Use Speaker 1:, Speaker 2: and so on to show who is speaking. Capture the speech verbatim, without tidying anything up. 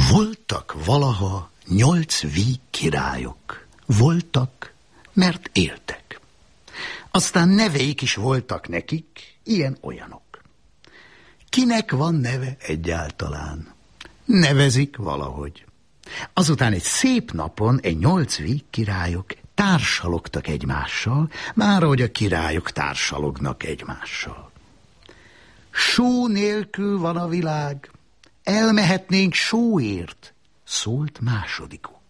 Speaker 1: Voltak valaha nyolc víg királyok. Voltak, mert éltek. Aztán neveik is voltak nekik, ilyen-olyanok. Kinek van neve egyáltalán? Nevezik valahogy. Azután egy szép napon egy nyolc víg királyok társalogtak egymással, már ahogy a királyok társalognak egymással. Só nélkül van a világ, elmehetnénk sóért, szólt másodikuk.